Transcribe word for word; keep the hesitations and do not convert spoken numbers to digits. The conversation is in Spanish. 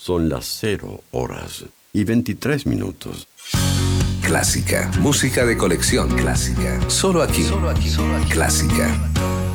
Son las cero horas y veintitrés minutos. Clásica, música de colección clásica. Solo aquí, Solo aquí. Clásica.